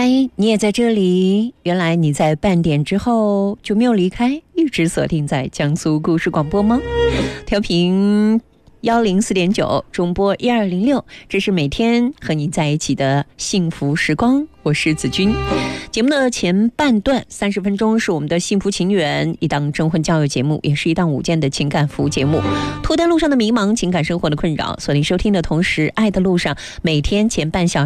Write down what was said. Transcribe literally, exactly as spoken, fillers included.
嗨，你也在这里？原来你在半点之后就没有离开，一直锁定在江苏故事广播吗？调频幺零四点九，中波一二零六，这是每天和你在一起的幸福时光。我是子君。节目的前半段三十分钟是我们的幸福情缘，一档征婚教育节目，也是一档午间的情感服务节目。脱单路上的迷茫，情感生活的困扰，锁定收听的同时，爱的路上每天前半小时